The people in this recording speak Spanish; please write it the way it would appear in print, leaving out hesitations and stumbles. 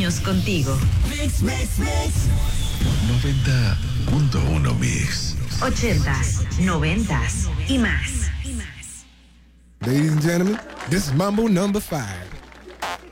años contigo. Mix, mix, mix. 90.1 Mix. 80s, 90s y más. Ladies and gentlemen, this is Mambo number 5.